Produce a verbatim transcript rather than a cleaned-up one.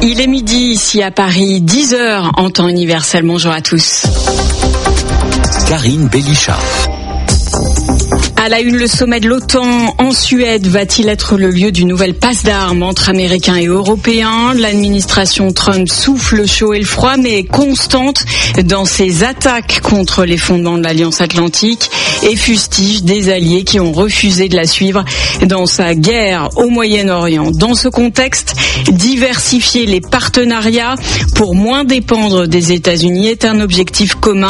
Il est midi ici à Paris, dix heures en temps universel. Bonjour à tous. Karine Bélichard. À la une, le sommet de l'OTAN en Suède va-t-il être le lieu d'une nouvelle passe d'armes entre Américains et Européens? L'administration Trump souffle le chaud et le froid, mais est constante dans ses attaques contre les fondements de l'Alliance Atlantique et fustige des alliés qui ont refusé de la suivre dans sa guerre au Moyen-Orient. Dans ce contexte, diversifier les partenariats pour moins dépendre des États-Unis est un objectif commun